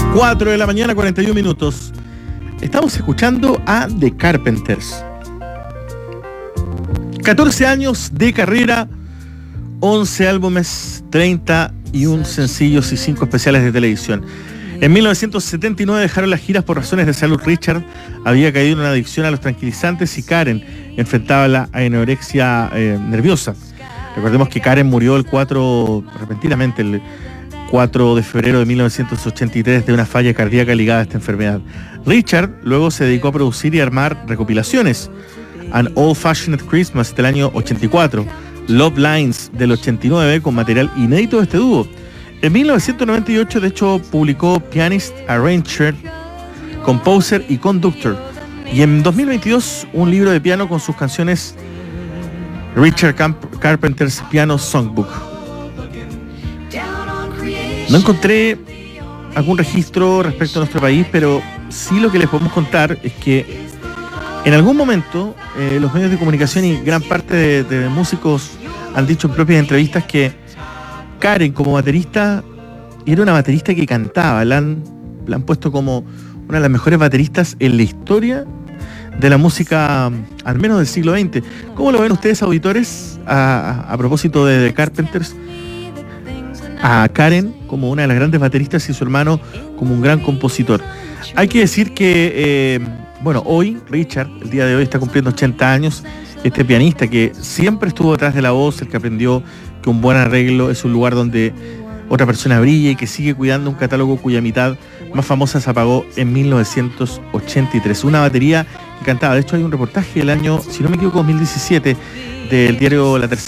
4 de la mañana, 41 minutos. Estamos escuchando a The Carpenters. 14 años de carrera, 11 álbumes, 31 sencillos y 5 especiales de televisión. En 1979 dejaron las giras por razones de salud. Richard había caído en una adicción a los tranquilizantes y Karen enfrentaba la anorexia nerviosa. Recordemos que Karen murió repentinamente el 4 de febrero de 1983 de una falla cardíaca ligada a esta enfermedad. Richard luego se dedicó a producir y armar recopilaciones. An Old Fashioned Christmas del año 84, Love Lines del 89 con material inédito de este dúo. En 1998 de hecho publicó Pianist, Arranger, Composer y Conductor. Y en 2022 un libro de piano con sus canciones Richard Carpenter's Piano Songbook. No encontré algún registro respecto a nuestro país, pero sí lo que les podemos contar es que en algún momento los medios de comunicación y gran parte de músicos han dicho en propias entrevistas que Karen como baterista era una baterista que cantaba. La han puesto como una de las mejores bateristas en la historia de la música, al menos del siglo XX. ¿Cómo lo ven ustedes, auditores, a propósito de The Carpenters? A Karen como una de las grandes bateristas y su hermano como un gran compositor. Hay que decir que, hoy Richard, el día de hoy, está cumpliendo 80 años. Este pianista que siempre estuvo detrás de la voz, el que aprendió que un buen arreglo es un lugar donde otra persona brilla y que sigue cuidando un catálogo cuya mitad más famosa se apagó en 1983. Una batería que cantaba. De hecho, hay un reportaje del año, si no me equivoco, 2017, del diario La Tercera.